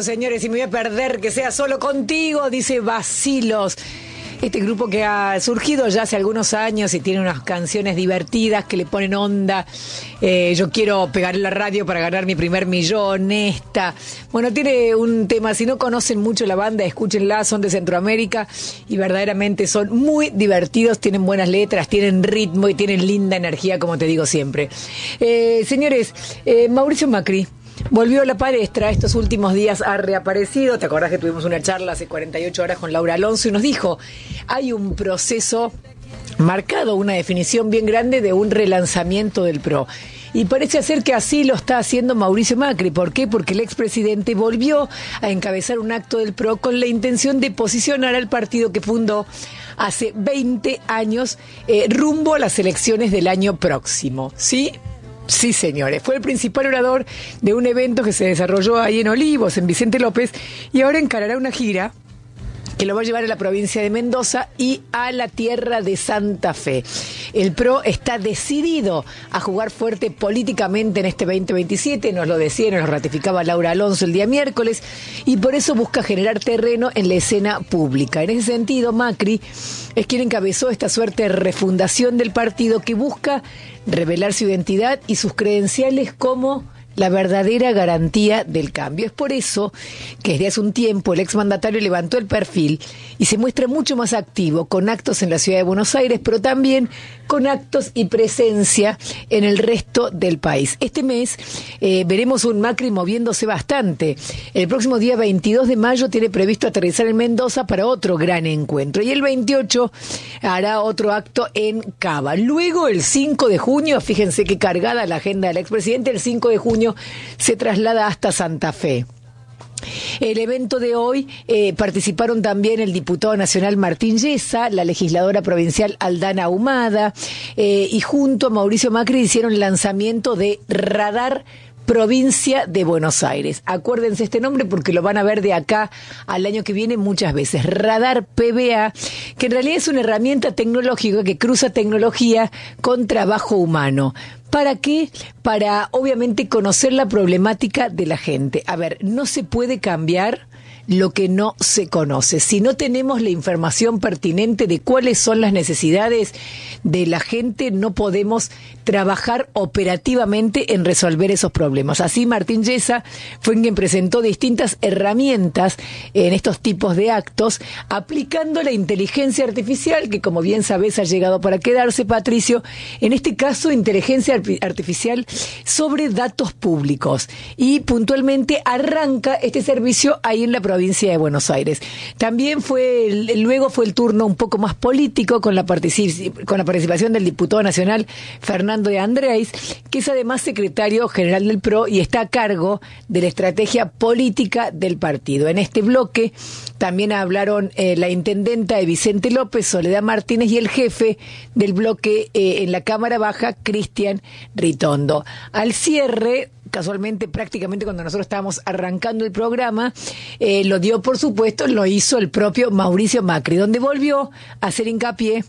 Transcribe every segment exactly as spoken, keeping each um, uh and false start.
eso, señores, y me voy a perder que sea solo contigo, dice Bacilos. Este grupo que ha surgido ya hace algunos años y tiene unas canciones divertidas que le ponen onda. Eh, yo quiero pegar en la radio para ganar mi primer millón, esta. Bueno, tiene un tema, si no conocen mucho la banda, escúchenla, son de Centroamérica y verdaderamente son muy divertidos, tienen buenas letras, tienen ritmo y tienen linda energía, como te digo siempre. Eh, señores, eh, Mauricio Macri volvió a la palestra, estos últimos días ha reaparecido. ¿Te acordás que tuvimos una charla hace cuarenta y ocho horas con Laura Alonso y nos dijo, hay un proceso marcado, una definición bien grande de un relanzamiento del P R O? Y parece ser que así lo está haciendo Mauricio Macri. ¿Por qué? Porque el expresidente volvió a encabezar un acto del P R O con la intención de posicionar al partido que fundó hace veinte años eh, rumbo a las elecciones del año próximo, ¿sí? Sí, señores, fue el principal orador de un evento que se desarrolló ahí en Olivos, en Vicente López, y ahora encarará una gira que lo va a llevar a la provincia de Mendoza y a la tierra de Santa Fe. El P R O está decidido a jugar fuerte políticamente en este veinte veintisiete, nos lo decía, nos lo ratificaba Laura Alonso el día miércoles, y por eso busca generar terreno en la escena pública. En ese sentido, Macri es quien encabezó esta suerte de refundación del partido que busca revelar su identidad y sus credenciales como la verdadera garantía del cambio. Es por eso que desde hace un tiempo el exmandatario levantó el perfil y se muestra mucho más activo con actos en la ciudad de Buenos Aires, pero también con actos y presencia en el resto del país. Este mes eh, veremos un Macri moviéndose bastante. El próximo día veintidós de mayo tiene previsto aterrizar en Mendoza para otro gran encuentro y el veintiocho hará otro acto en Cava. Luego el cinco de junio, fíjense qué cargada la agenda del expresidente, el cinco de junio se traslada hasta Santa Fe. El evento de hoy eh, participaron también el diputado nacional Martín Yesa, la legisladora provincial Aldana Ahumada, eh, y junto a Mauricio Macri hicieron el lanzamiento de Radar Provincia de Buenos Aires. Acuérdense este nombre porque lo van a ver de acá al año que viene muchas veces. Radar P B A, que en realidad es una herramienta tecnológica que cruza tecnología con trabajo humano. ¿Para qué? Para, obviamente, conocer la problemática de la gente. A ver, no se puede cambiar lo que no se conoce. Si no tenemos la información pertinente de cuáles son las necesidades de la gente, no podemos trabajar operativamente en resolver esos problemas. Así, Martín Yesa fue quien presentó distintas herramientas en estos tipos de actos, aplicando la inteligencia artificial, que como bien sabés ha llegado para quedarse, Patricio, en este caso inteligencia artificial sobre datos públicos. Y puntualmente arranca este servicio ahí en la provincia de Buenos Aires. También fue, el, luego fue el turno un poco más político con la, particip, con la participación del diputado nacional Fernando de Andrés, que es además secretario general del P R O y está a cargo de la estrategia política del partido. En este bloque también hablaron eh, la intendenta de Vicente López, Soledad Martínez, y el jefe del bloque eh, en la Cámara Baja, Cristian Ritondo. Al cierre, casualmente, prácticamente cuando nosotros estábamos arrancando el programa, eh, lo dio, por supuesto, lo hizo el propio Mauricio Macri, donde volvió a hacer hincapié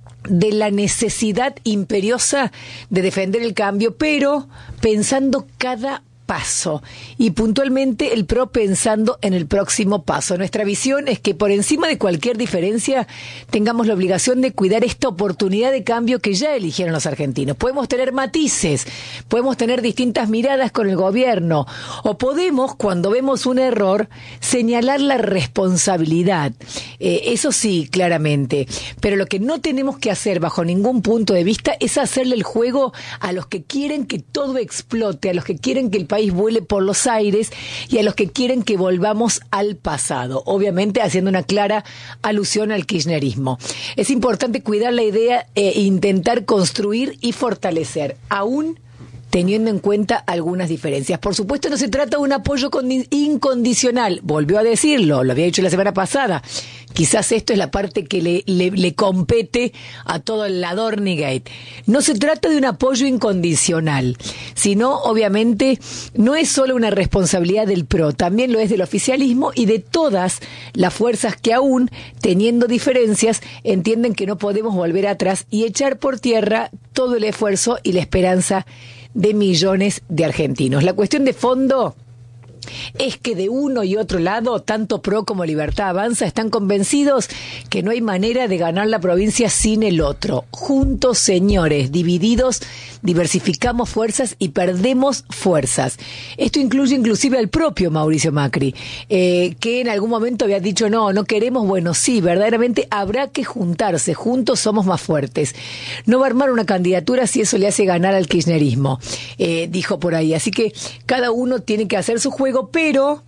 de la necesidad imperiosa de defender el cambio, pero pensando cada paso, y puntualmente el P R O pensando en el próximo paso. Nuestra visión es que por encima de cualquier diferencia tengamos la obligación de cuidar esta oportunidad de cambio que ya eligieron los argentinos. Podemos tener matices, podemos tener distintas miradas con el gobierno, o podemos, cuando vemos un error, señalar la responsabilidad. Eh, eso sí, claramente. Pero lo que no tenemos que hacer bajo ningún punto de vista es hacerle el juego a los que quieren que todo explote, a los que quieren que el país vuele por los aires y a los que quieren que volvamos al pasado, obviamente haciendo una clara alusión al kirchnerismo. Es importante cuidar la idea e intentar construir y fortalecer, aún teniendo en cuenta algunas diferencias. Por supuesto, no se trata de un apoyo incondicional, volvió a decirlo, lo había dicho la semana pasada. Quizás esto es la parte que le, le, le compete a todo el Adornigate. No se trata de un apoyo incondicional, sino, obviamente, no es solo una responsabilidad del P R O, también lo es del oficialismo y de todas las fuerzas que aún, teniendo diferencias, entienden que no podemos volver atrás y echar por tierra todo el esfuerzo y la esperanza de millones de argentinos. La cuestión de fondo es que de uno y otro lado, tanto Pro como Libertad Avanza están convencidos que no hay manera de ganar la provincia sin el otro. Juntos, señores, divididos, diversificamos fuerzas y perdemos fuerzas. Esto incluye inclusive al propio Mauricio Macri, eh, que en algún momento había dicho, no, no queremos, bueno, sí, verdaderamente habrá que juntarse, juntos somos más fuertes. No va a armar una candidatura si eso le hace ganar al kirchnerismo, eh, dijo por ahí. Así que cada uno tiene que hacer su juego, pero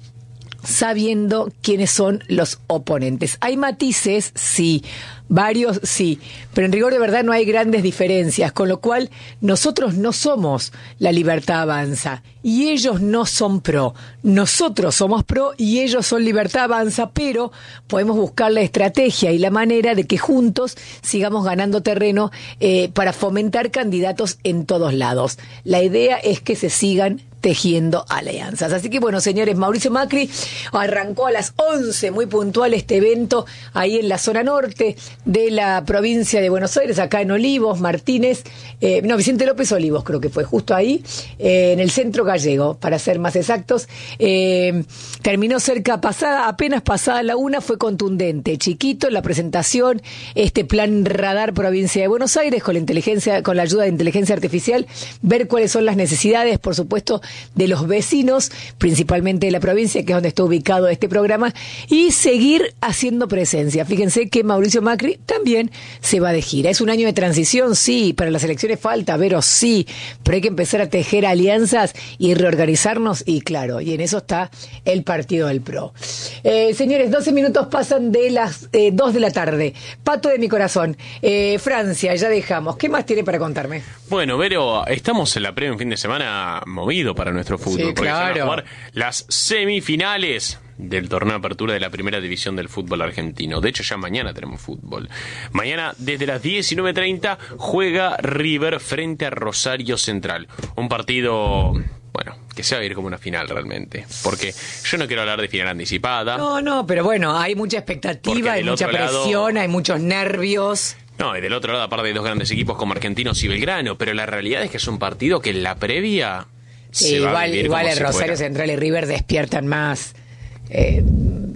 sabiendo quiénes son los oponentes. Hay matices, sí, varios sí, pero en rigor de verdad no hay grandes diferencias, con lo cual nosotros no somos la Libertad Avanza y ellos no son Pro. Nosotros somos Pro y ellos son Libertad Avanza, pero podemos buscar la estrategia y la manera de que juntos sigamos ganando terreno eh, para fomentar candidatos en todos lados. La idea es que se sigan tejiendo alianzas. Así que bueno, señores, Mauricio Macri arrancó a las once, muy puntual este evento, ahí en la zona norte de la provincia de Buenos Aires, acá en Olivos, Martínez, eh, no, Vicente López Olivos creo que fue, justo ahí, eh, en el centro gallego, para ser más exactos. Eh, terminó cerca, pasada, apenas pasada la una, fue contundente, chiquito, la presentación, este plan radar provincia de Buenos Aires, con la inteligencia, con la ayuda de inteligencia artificial, ver cuáles son las necesidades, por supuesto, de los vecinos, principalmente de la provincia, que es donde está ubicado este programa, y seguir haciendo presencia. Fíjense que Mauricio Macri también se va de gira. Es un año de transición, sí, para las elecciones falta, pero sí, pero hay que empezar a tejer alianzas y reorganizarnos, y claro, y en eso está el partido del Pro. Eh, señores, doce minutos pasan de las eh, dos de la tarde. Pato de mi corazón, eh, Francia, ya dejamos. ¿Qué más tiene para contarme? Bueno, Vero, estamos en la previa, un fin de semana movido para nuestro fútbol, sí, porque claro. se van a jugar las semifinales del torneo de apertura de la primera división del fútbol argentino. De hecho, ya mañana tenemos fútbol. Mañana, desde las diecinueve treinta, juega River frente a Rosario Central. Un partido, bueno, que se va a ir como una final realmente. Porque yo no quiero hablar de final anticipada. No, no, pero bueno, hay mucha expectativa, hay mucha presión, lado, hay muchos nervios. No, y del otro lado, aparte, hay dos grandes equipos como Argentinos y Belgrano, pero la realidad es que es un partido que en la previa sí, se igual, va a vivir igual como el si Rosario fuera. Central y River despiertan más. Eh,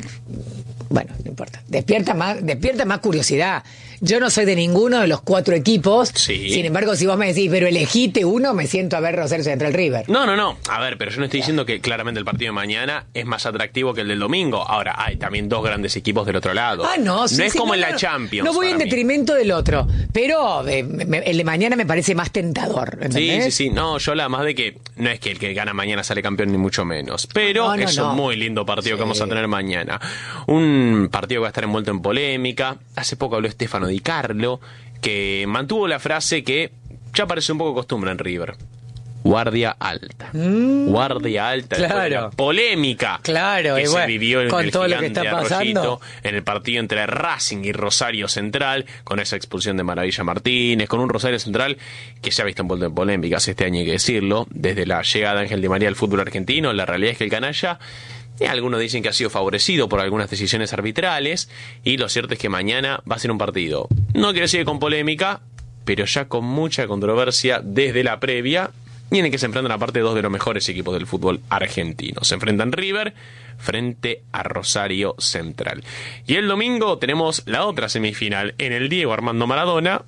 bueno, no importa. Despierta más, despierta más curiosidad. Yo no soy de ninguno de los cuatro equipos. Sí. Sin embargo, si vos me decís, pero elegite uno, me siento a ver Rosario Central River. No, no, no. A ver, pero yo no estoy diciendo que claramente el partido de mañana es más atractivo que el del domingo. Ahora, hay también dos grandes equipos del otro lado. Ah, no. Sí, no es sí, como no, en la no, Champions. No voy en mí. detrimento del otro. Pero eh, me, el de mañana me parece más tentador. ¿Entendés? Sí, sí, sí. No, yo hablaba más de que no es que el que gana mañana sale campeón, ni mucho menos. Pero no, no, es no. un muy lindo partido Sí. que vamos a tener mañana. Un partido que va a estar envuelto en polémica. Hace poco habló Stefano Di Carlo, que mantuvo la frase que ya parece un poco costumbre en River. Guardia alta. Mm, Guardia alta. Claro. La polémica claro, que y se bueno, vivió en con el todo lo que gigante está pasando. Arroyito, en el partido entre Racing y Rosario Central, con esa expulsión de Maravilla Martínez, con un Rosario Central que se ha visto envuelto en polémicas este año, hay que decirlo, desde la llegada de Ángel Di María al fútbol argentino. La realidad es que el canalla, eh, algunos dicen que ha sido favorecido por algunas decisiones arbitrales, y lo cierto es que mañana va a ser un partido, no quiero decir con polémica, pero ya con mucha controversia desde la previa, y en el que se enfrentan aparte dos de los mejores equipos del fútbol argentino. Se enfrentan River frente a Rosario Central. Y el domingo tenemos la otra semifinal en el Diego Armando Maradona.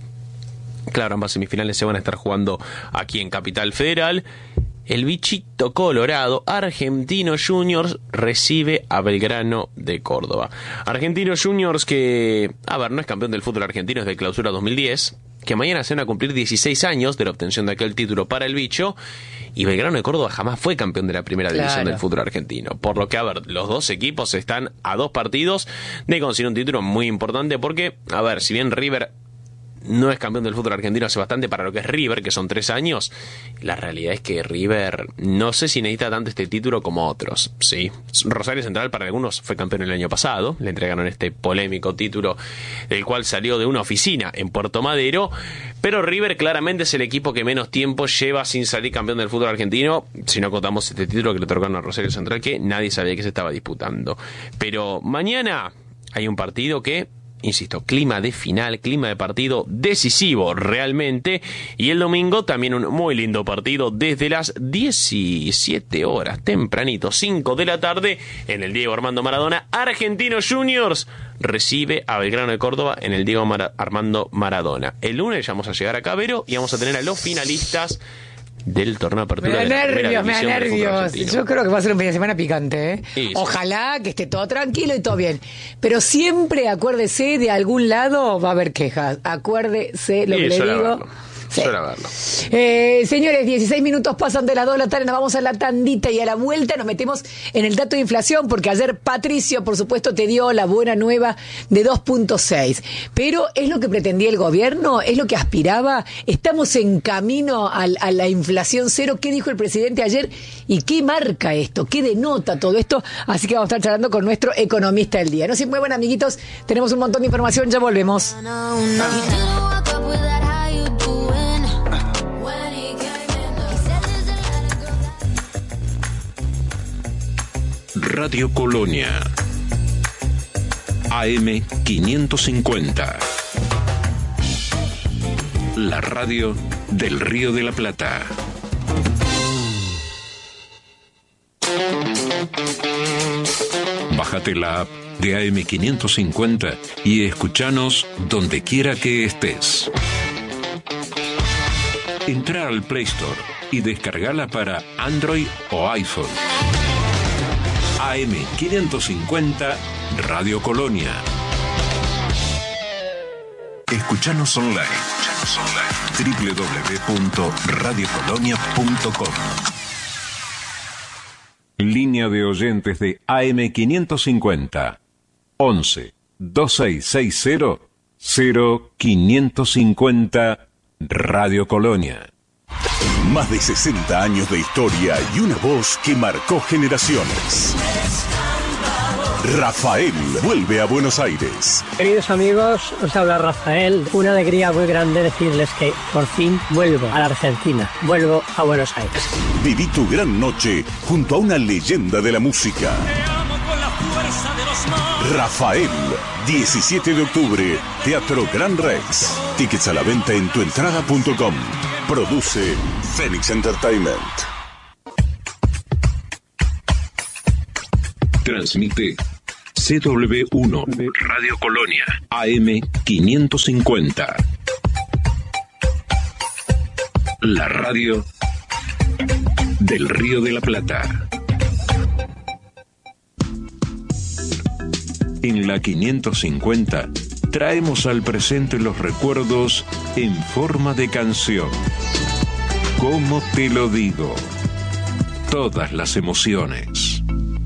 Claro, ambas semifinales se van a estar jugando aquí en Capital Federal. El bichito colorado, Argentinos Juniors, recibe a Belgrano de Córdoba. Argentinos Juniors que, a ver, no es campeón del fútbol argentino desde Clausura dos mil diez, que mañana se van a cumplir dieciséis años de la obtención de aquel título para el bicho, y Belgrano de Córdoba jamás fue campeón de la primera Claro. división del fútbol argentino. Por lo que, a ver, los dos equipos están a dos partidos de conseguir un título muy importante, porque, a ver, si bien River no es campeón del fútbol argentino hace bastante para lo que es River, que son tres años, la realidad es que River no sé si necesita tanto este título como otros. Sí, Rosario Central para algunos fue campeón el año pasado, le entregaron este polémico título del cual salió de una oficina en Puerto Madero, pero River claramente es el equipo que menos tiempo lleva sin salir campeón del fútbol argentino, si no contamos este título que le otorgaron a Rosario Central, que nadie sabía que se estaba disputando. Pero mañana hay un partido que insisto, clima de final, clima de partido decisivo realmente. Y el domingo también un muy lindo partido desde las diecisiete horas, tempranito, cinco de la tarde, en el Diego Armando Maradona. Argentinos Juniors recibe a Belgrano de Córdoba en el Diego Mar- Armando Maradona. El lunes ya vamos a llegar acá, Vero, y vamos a tener a los finalistas del torneo de apertura. Me da de la nervios, me da primera división del fútbol nervios. argentino. Yo creo que va a ser un fin de semana picante, ¿eh? Sí, sí. Ojalá que esté todo tranquilo y todo bien. Pero siempre acuérdese, de algún lado va a haber quejas. Acuérdese lo Sí, que le suele digo. haberlo. Sí. Suele haberlo. Eh, señores, dieciséis minutos pasan de las dos de la tarde, nos vamos a la tandita y a la vuelta nos metemos en el dato de inflación, porque ayer Patricio, por supuesto, te dio la buena nueva de dos punto seis. Pero ¿es lo que pretendía el gobierno? ¿Es lo que aspiraba? ¿Estamos en camino al, a la inflación cero? ¿Qué dijo el presidente ayer? ¿Y qué marca esto? ¿Qué denota todo esto? Así que vamos a estar charlando con nuestro economista del día. No se muevan, amiguitos, tenemos un montón de información, ya volvemos. Radio Colonia A M quinientos cincuenta, la radio del Río de la Plata. Bájate la app de A M quinientos cincuenta y escuchanos donde quiera que estés. Entra al Play Store y descargala para Android o iPhone. A M quinientos cincuenta Radio Colonia. Escuchanos online. Escuchanos online. doble u doble u doble u punto radio colonia punto com. Línea de oyentes de A M quinientos cincuenta. once, veintiséis sesenta, cero quinientos cincuenta Radio Colonia. Más de sesenta años de historia y una voz que marcó generaciones. Rafael vuelve a Buenos Aires. Queridos amigos, os habla Rafael. Una alegría muy grande decirles que por fin vuelvo a la Argentina, vuelvo a Buenos Aires. Viví tu gran noche junto a una leyenda de la música. Rafael, diecisiete de octubre, Teatro Gran Rex. Tickets a la venta en tuentrada punto com. Produce Phoenix Entertainment. Transmite C W uno Radio Colonia A M quinientos cincuenta. La radio del Río de la Plata. En la quinientos cincuenta traemos al presente los recuerdos en forma de canción. ¿Cómo te lo digo? Todas las emociones.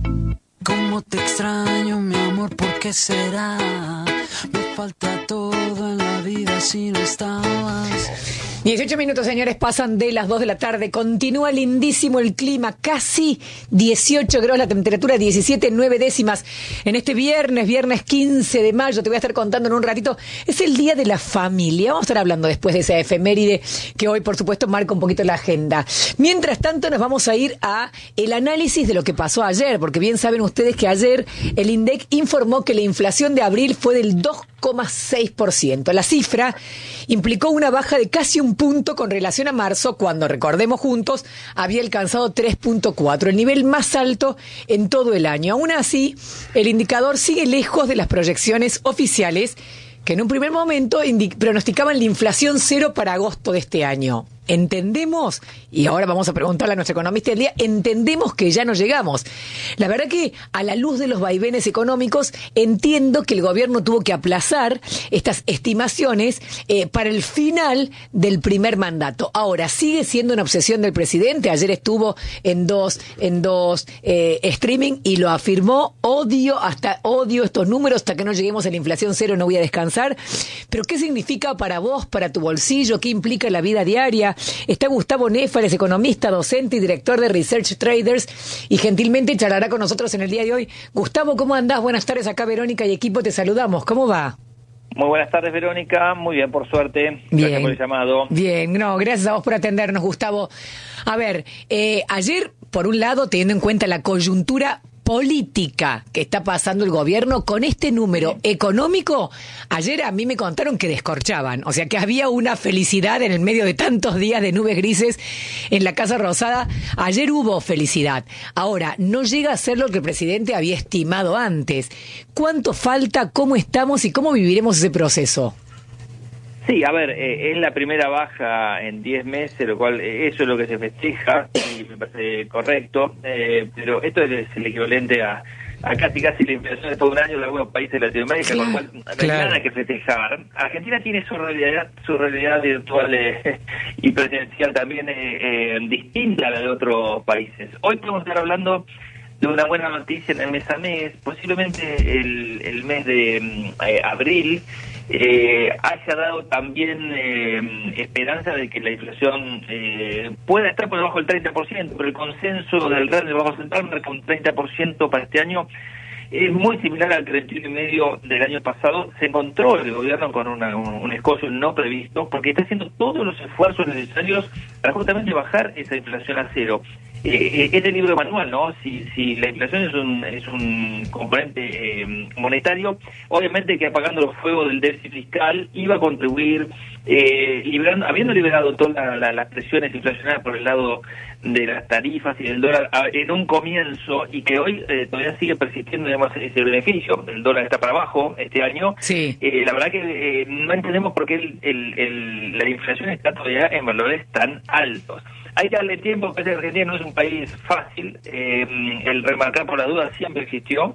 Cómo te extraño, mi amor, ¿por qué será? Me falta todo en la vida si no estabas. dieciocho minutos, señores, pasan de las dos de la tarde. Continúa lindísimo el clima, casi dieciocho grados, la temperatura diecisiete, nueve décimas. En este viernes, viernes quince de mayo, te voy a estar contando en un ratito, es el Día de la Familia. Vamos a estar hablando después de esa efeméride que hoy, por supuesto, marca un poquito la agenda. Mientras tanto, nos vamos a ir a el análisis de lo que pasó ayer, porque bien saben ustedes que ayer el INDEC informó que la inflación de abril fue del dos coma seis por ciento. La cifra implicó una baja de casi un punto con relación a marzo, cuando, recordemos juntos, había alcanzado tres punto cuatro, el nivel más alto en todo el año. Aún así, el indicador sigue lejos de las proyecciones oficiales, que en un primer momento indi- pronosticaban la inflación cero para agosto de este año. ¿Entendemos? Y ahora vamos a preguntarle a nuestro economista del día, ¿entendemos que ya no llegamos? La verdad que, a la luz de los vaivenes económicos, entiendo que el gobierno tuvo que aplazar estas estimaciones eh, para el final del primer mandato. Ahora, sigue siendo una obsesión del presidente. Ayer estuvo en dos, en dos eh, streaming y lo afirmó. Odio, hasta odio estos números, hasta que no lleguemos a la inflación cero no voy a descansar. Pero ¿qué significa para vos, para tu bolsillo? ¿Qué implica la vida diaria? Está Gustavo Néfares, economista, docente y director de Research Traders, y gentilmente charlará con nosotros en el día de hoy. Gustavo, ¿cómo andás? Buenas tardes, acá Verónica y equipo, te saludamos. ¿Cómo va? Muy buenas tardes, Verónica. Muy bien, por suerte. Bien. Gracias por el llamado. Bien, no, gracias a vos por atendernos, Gustavo. A ver, eh, ayer, por un lado, teniendo en cuenta la coyuntura política que está pasando el gobierno con este número económico, ayer a mí me contaron que descorchaban, o sea que había una felicidad en el medio de tantos días de nubes grises en la Casa Rosada. Ayer hubo felicidad. Ahora, no llega a ser lo que el presidente había estimado antes. ¿Cuánto falta? ¿Cómo estamos? ¿Y cómo viviremos ese proceso? Sí, a ver, eh, es la primera baja en diez meses, lo cual eh, eso es lo que se festeja y me parece correcto, eh, pero esto es el equivalente a, a casi casi la inflación de todo un año de algunos países de Latinoamérica, claro, con lo cual no hay claro. nada que festejar. Argentina tiene su realidad, su realidad virtual eh, y presencial también eh, eh, distinta a la de otros países. Hoy podemos estar hablando de una buena noticia en el mes a mes, posiblemente el, el mes de eh, abril, Eh, haya dado también eh, esperanza de que la inflación eh, pueda estar por debajo del treinta por ciento, pero el consenso del Real del Banco Central marca un treinta por ciento para este año. Es muy similar al treinta y uno coma cinco por ciento del año pasado. Se encontró el gobierno con una, un, un escollo no previsto, porque está haciendo todos los esfuerzos necesarios para justamente bajar esa inflación a cero. Eh, es el libro manual, ¿no? Si, si la inflación es un, es un componente eh, monetario, obviamente que apagando los fuegos del déficit fiscal iba a contribuir, eh, liberando, habiendo liberado todas la, la, las presiones inflacionarias por el lado de las tarifas y del dólar a, en un comienzo, y que hoy eh, todavía sigue persistiendo, digamos, ese beneficio. El dólar está para abajo este año. Sí. Eh, la verdad que eh, no entendemos por qué el, el, el, la inflación está todavía en valores tan altos. Hay que darle tiempo, porque Argentina no es un país fácil, eh, el remarcar por la duda siempre existió,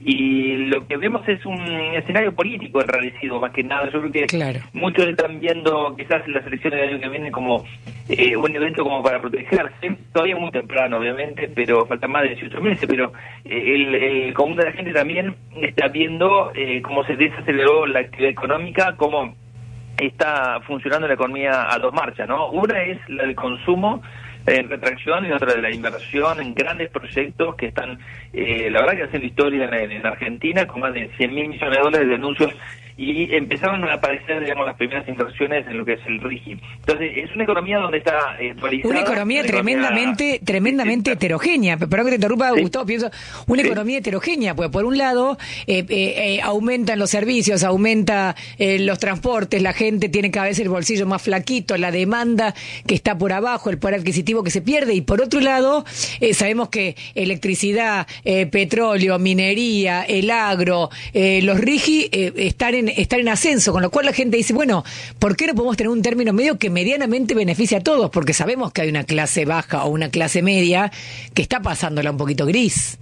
y lo que vemos es un escenario político enrarecido, más que nada. Yo creo que claro. muchos están viendo quizás las elecciones del año que viene como eh, un evento como para protegerse, todavía muy temprano obviamente, pero faltan más de dieciocho meses, pero eh, el, el común de la gente también está viendo eh, cómo se desaceleró la actividad económica, cómo está funcionando la economía a dos marchas, ¿no? Una es la del consumo en retracción y otra de la inversión en grandes proyectos que están, eh, la verdad que haciendo historia en, en Argentina, con más de cien mil millones de dólares de anuncios, y empezaron a aparecer, digamos, las primeras inversiones en lo que es el R I G I. Entonces, es una economía donde está eh, actualizada. Una economía una tremendamente economía tremendamente distinta. heterogénea. Perdón que te interrumpa, Sí. Gustavo, pienso, una Sí. economía heterogénea, pues por un lado eh, eh, eh, aumentan los servicios, aumenta eh, los transportes, la gente tiene cada vez el bolsillo más flaquito, la demanda que está por abajo, el poder adquisitivo que se pierde, y por otro lado, eh, sabemos que electricidad, eh, petróleo, minería, el agro, eh, los R I G I eh, están en están en ascenso, con lo cual la gente dice, bueno, ¿por qué no podemos tener un término medio que medianamente beneficie a todos? Porque sabemos que hay una clase baja o una clase media que está pasándola un poquito gris.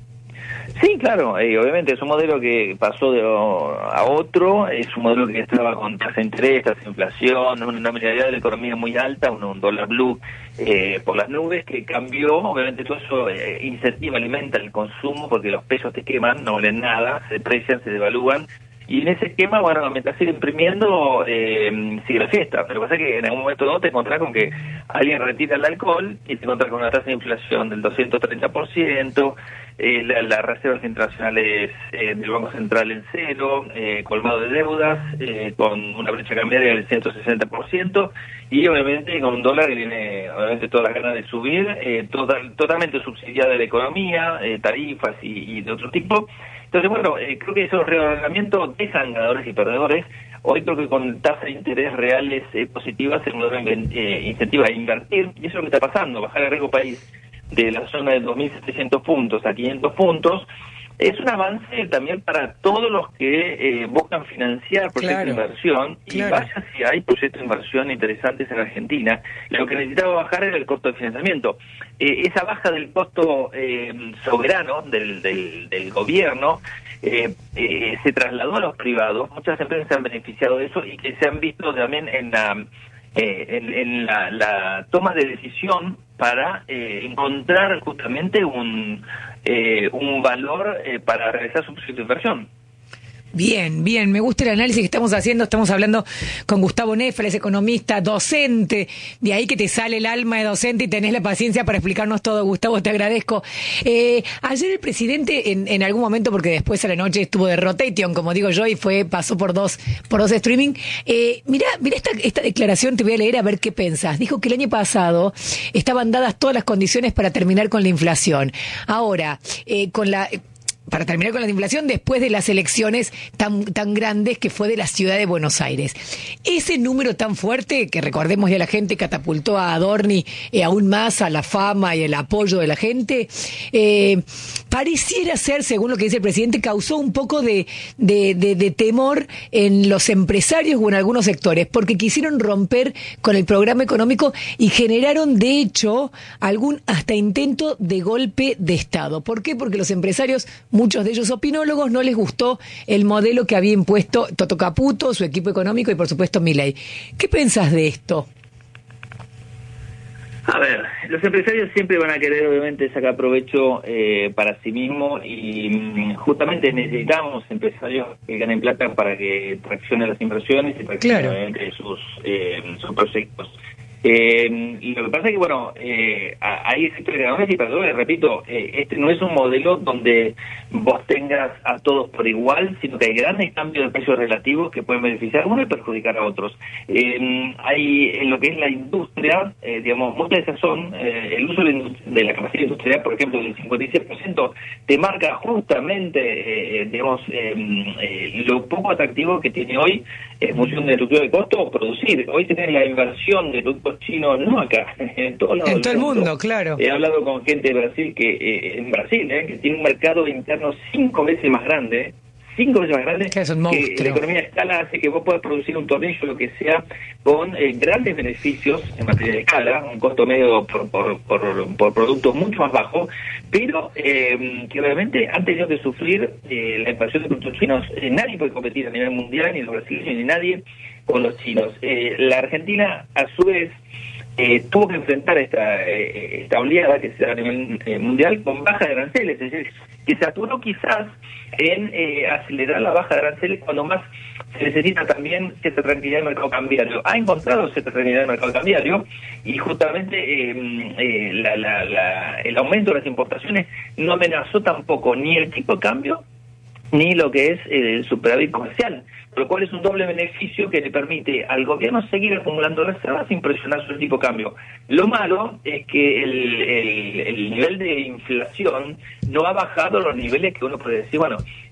Sí, claro, eh, obviamente es un modelo que pasó de a otro, es un modelo que estaba con tasa de interés, tasa de inflación, una nominalidad de la economía muy alta, un, un dólar blue eh, por las nubes, que cambió. Obviamente todo eso eh, incentiva, alimenta el consumo, porque los pesos te queman, no valen nada, se deprecian, se devalúan. Y en ese esquema, bueno, mientras sigue imprimiendo, eh, sigue la fiesta. Pero pasa que en algún momento no te encontrás con que alguien retira el alcohol y te encontrás con una tasa de inflación del doscientos treinta por ciento, eh, la, las reservas internacionales eh, del Banco Central en cero, eh, colmado de deudas, eh, con una brecha cambiaria del ciento sesenta por ciento, y obviamente con un dólar que tiene obviamente todas las ganas de subir, eh, total, totalmente subsidiada de la economía, eh, tarifas y, y de otro tipo. Entonces, bueno, eh, creo que esos reordenamientos dejan ganadores y perdedores. Hoy creo que con tasas de interés reales eh, positivas el modelo eh, incentiva a invertir, y eso es lo que está pasando. Bajar el riesgo país de la zona de dos mil setecientos puntos a quinientos puntos es un avance también para todos los que eh, buscan financiar proyectos Claro, de inversión, y claro. vaya si hay proyectos de inversión interesantes en Argentina. Lo que necesitaba bajar era el costo de financiamiento. Eh, esa baja del costo eh, soberano del, del, del gobierno eh, eh, se trasladó a los privados. Muchas empresas se han beneficiado de eso, y que se han visto también en la, eh, en, en la, la toma de decisión para eh, encontrar justamente un eh, un valor eh, para realizar su proyecto de inversión. Bien, bien, me gusta el análisis que estamos haciendo. Estamos hablando con Gustavo Neffel, es economista, docente, de ahí que te sale el alma de docente y tenés la paciencia para explicarnos todo. Gustavo, te agradezco. Eh, ayer el presidente, en, en algún momento, porque después a la noche estuvo de rotation, como digo yo, y fue pasó por dos por dos streaming. Eh, mirá, mirá esta, esta declaración, te voy a leer a ver qué pensás. Dijo que el año pasado estaban dadas todas las condiciones para terminar con la inflación. Ahora, eh, con la... para terminar con la inflación, después de las elecciones tan, tan grandes que fue de la ciudad de Buenos Aires. Ese número tan fuerte, que recordemos ya la gente catapultó a Adorni eh, aún más a la fama y el apoyo de la gente, eh, pareciera ser, según lo que dice el presidente, causó un poco de, de, de, de temor en los empresarios o en algunos sectores, porque quisieron romper con el programa económico y generaron, de hecho, algún hasta intento de golpe de Estado. ¿Por qué? Porque los empresarios, muchos de ellos opinólogos, no les gustó el modelo que había impuesto Toto Caputo, su equipo económico y, por supuesto, Milei. ¿Qué pensás de esto? A ver, los empresarios siempre van a querer, obviamente, sacar provecho eh, para sí mismos y mm, justamente necesitamos empresarios que ganen plata para que traccionen las inversiones y para que claro. obviamente sus, eh, sus proyectos. Eh, y lo que pasa es que, bueno, eh, hay sectores de la economía, pero les repito, eh, este no es un modelo donde vos tengas a todos por igual, sino que hay grandes cambios de precios relativos que pueden beneficiar a uno y perjudicar a otros. Eh, hay en lo que es la industria, eh, digamos, muchas de esas son, eh, el uso de la, de la capacidad industrial, por ejemplo, del cincuenta y seis por ciento, te marca justamente, eh, digamos, eh, eh, lo poco atractivo que tiene hoy en función de la estructura de costo producir. Hoy tenés la inversión de productos chinos, no acá, en todo, en todo el mundo, mundo, claro. He hablado con gente de Brasil, que eh, en Brasil, eh, que tiene un mercado interno cinco veces más grande, cinco veces más grande, que, es un que la economía de escala hace que vos puedas producir un tornillo, lo que sea, con eh, grandes beneficios en materia de escala, un costo medio por, por, por, por producto mucho más bajo, pero eh, que obviamente han tenido que sufrir eh, la invasión de productos chinos. Eh, nadie puede competir a nivel mundial, ni los brasileños, ni nadie con los chinos. Eh, la Argentina, a su vez, Eh, tuvo que enfrentar esta eh, esta oleada que se da a nivel eh, mundial con baja de aranceles, es decir, que se aturó quizás en eh, acelerar la baja de aranceles cuando más se necesita también cierta tranquilidad del mercado cambiario. Ha encontrado cierta tranquilidad del mercado cambiario y justamente eh, eh, la, la, la, el aumento de las importaciones no amenazó tampoco ni el tipo de cambio ni lo que es eh, el superávit comercial, por lo cual es un doble beneficio que le permite al gobierno seguir acumulando reservas sin presionar su tipo de cambio. Lo malo es que el, el, el nivel de inflación no ha bajado a los niveles que uno puede decir, bueno,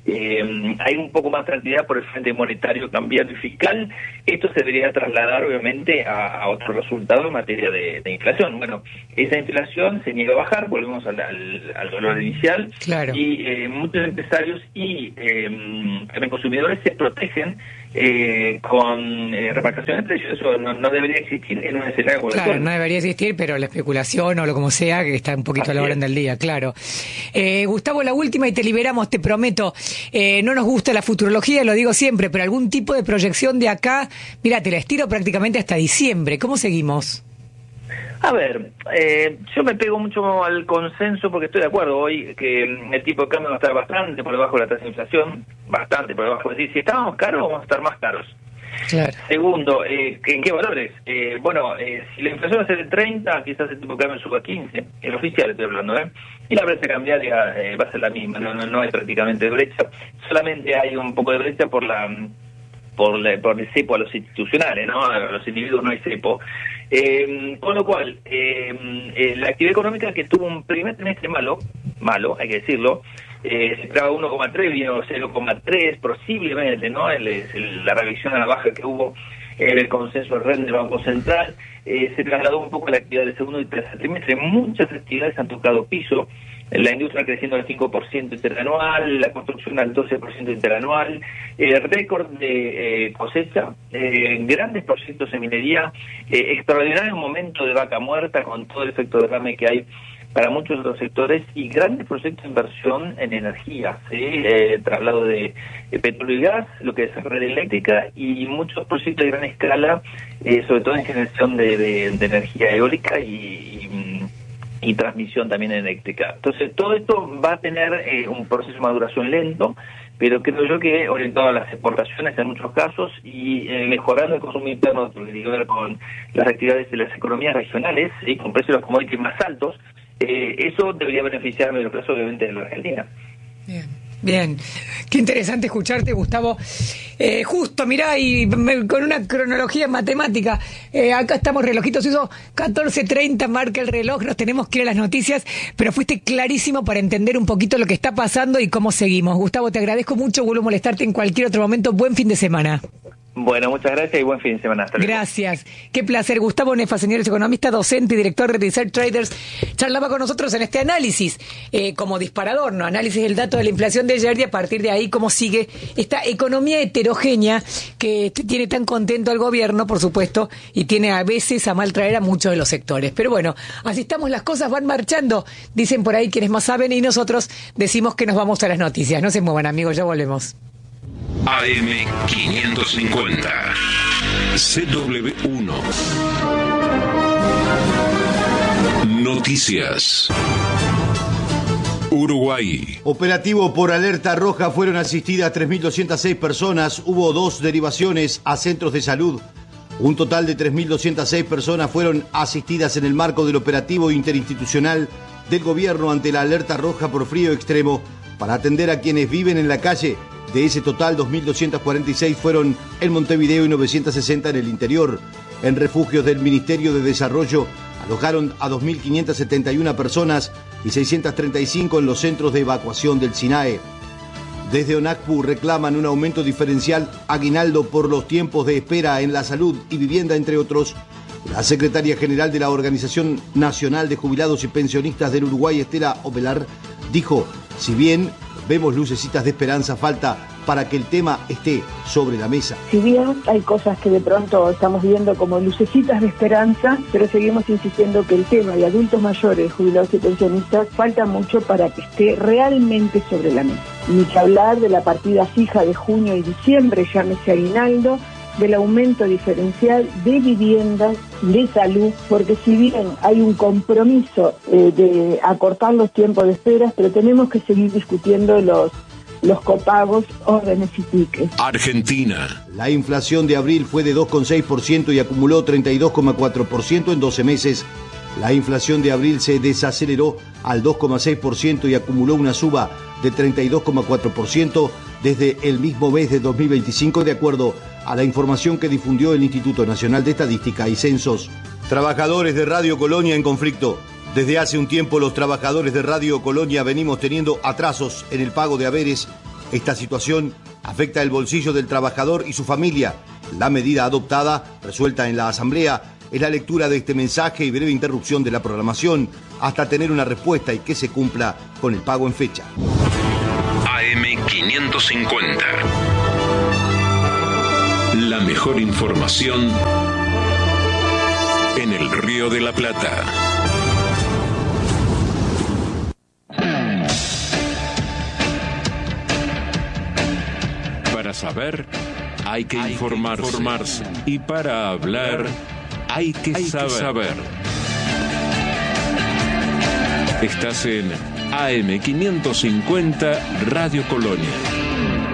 eh, hay un poco más de tranquilidad por el frente monetario, cambiario y fiscal. Esto se debería trasladar obviamente a, a otro resultado en materia de, de inflación. Bueno, esa inflación se niega a bajar, volvemos al, al, al valor inicial, claro. y eh, muchos empresarios y eh, consumidores se protegen eh, con eh, remarcación de precios. Eso no, no debería existir en un escenario como claro, el no debería existir, pero la especulación o lo como sea, que está un poquito Así a la orden del día, claro. Eh, Gustavo, la última y te liberamos, te prometo. Eh, no nos gusta la futurología, lo digo siempre, pero algún tipo de proyección de acá, mira, te la estiro prácticamente hasta diciembre. ¿Cómo seguimos? A ver, eh, yo me pego mucho al consenso porque estoy de acuerdo hoy que el tipo de cambio va a estar bastante por debajo de la tasa de inflación, bastante por debajo. Es decir, si estábamos caros, vamos a estar más caros. Claro. Segundo, eh, ¿en qué valores? Eh, bueno, eh, si la inflación va a ser de treinta, quizás el tipo de cambio suba a quince, el oficial estoy hablando, ¿eh? Y la brecha cambiaria eh, va a ser la misma, no, no, no hay prácticamente brecha, solamente hay un poco de brecha por la por, la, por el cepo a los institucionales, ¿no? A los individuos no hay cepo. Eh, con lo cual, eh, eh, la actividad económica que tuvo un primer trimestre malo, malo, hay que decirlo, eh, se esperaba uno coma tres, vino cero coma tres, posiblemente, ¿no? El, el, la revisión a la baja que hubo en el consenso del Banco Central, eh, se trasladó un poco a la actividad del segundo y tercer trimestre. Muchas actividades han tocado piso, la industria creciendo al cinco por ciento interanual, la construcción al doce por ciento interanual, eh, récord de eh, cosecha, eh, grandes proyectos en minería, eh, extraordinario momento de vaca muerta con todo el efecto derrame que hay para muchos otros sectores y grandes proyectos de inversión en energía, ¿sí? eh, traslado de, de petróleo y gas, lo que es red eléctrica y muchos proyectos de gran escala, eh, sobre todo en generación de, de, de energía eólica y, y y transmisión también eléctrica. Entonces, todo esto va a tener eh, un proceso de maduración lento, pero creo yo que orientado a las exportaciones en muchos casos y eh, mejorando el consumo interno, que tiene que ver con las actividades de las economías regionales, ¿sí? Con precios de los commodities más altos, eh, eso debería beneficiar en el plazo, obviamente, de la Argentina. Bien. Bien, qué interesante escucharte, Gustavo. Eh, justo, mirá, y me, con una cronología matemática, eh, acá estamos, relojito suizo, catorce treinta, marca el reloj, nos tenemos que ir a las noticias, pero fuiste clarísimo para entender un poquito lo que está pasando y cómo seguimos. Gustavo, te agradezco mucho, vuelvo a molestarte en cualquier otro momento. Buen fin de semana. Bueno, muchas gracias y buen fin de semana. Hasta luego. Gracias. Qué placer. Gustavo Nefa, señores, economista, docente y director de Research Traders, charlaba con nosotros en este análisis, eh, como disparador, ¿no? Análisis del dato de la inflación de ayer y a partir de ahí cómo sigue esta economía heterogénea que tiene tan contento al gobierno, por supuesto, y tiene a veces a mal traer a muchos de los sectores. Pero bueno, así estamos, las cosas van marchando, dicen por ahí quienes más saben, y nosotros decimos que nos vamos a las noticias. No se muevan, amigos, ya volvemos. A M quinientos cincuenta, C W uno. Noticias. Uruguay. Operativo por alerta roja, fueron asistidas tres mil doscientas seis personas, hubo dos derivaciones a centros de salud. Un total de tres mil doscientas seis personas fueron asistidas en el marco del operativo interinstitucional del gobierno ante la alerta roja por frío extremo para atender a quienes viven en la calle. De ese total, dos mil doscientas cuarenta y seis fueron en Montevideo y novecientas sesenta en el interior. En refugios del Ministerio de Desarrollo alojaron a dos mil quinientas setenta y una personas y seiscientas treinta y cinco en los centros de evacuación del SINAE. Desde ONACPU reclaman un aumento diferencial aguinaldo por los tiempos de espera en la salud y vivienda, entre otros. La secretaria general de la Organización Nacional de Jubilados y Pensionistas del Uruguay, Estela Opelar, dijo, si bien vemos lucecitas de esperanza, falta para que el tema esté sobre la mesa. Si bien hay cosas que de pronto estamos viendo como lucecitas de esperanza, pero seguimos insistiendo que el tema de adultos mayores, jubilados y pensionistas, falta mucho para que esté realmente sobre la mesa. Ni que hablar de la partida fija de junio y diciembre, llámese aguinaldo, del aumento diferencial de viviendas, de salud, porque si bien hay un compromiso eh, de acortar los tiempos de espera, pero tenemos que seguir discutiendo los, los copagos, órdenes y tickets. Argentina. La inflación de abril fue de dos coma seis por ciento y acumuló treinta y dos coma cuatro por ciento en doce meses. La inflación de abril se desaceleró al dos coma seis por ciento y acumuló una suba de treinta y dos coma cuatro por ciento desde el mismo mes de dos mil veinticinco, de acuerdo a la información que difundió el Instituto Nacional de Estadística y Censos. Trabajadores de Radio Colonia en conflicto. Desde hace un tiempo los trabajadores de Radio Colonia venimos teniendo atrasos en el pago de haberes. Esta situación afecta el bolsillo del trabajador y su familia. La medida adoptada, resuelta en la Asamblea, es la lectura de este mensaje y breve interrupción de la programación hasta tener una respuesta y que se cumpla con el pago en fecha. A M quinientos cincuenta. La mejor información en el Río de la Plata. Para saber, hay que hay informarse. Que informarse. Y para hablar, hay que hay saber. Que saber. Estás en A M quinientos cincuenta Radio Colonia.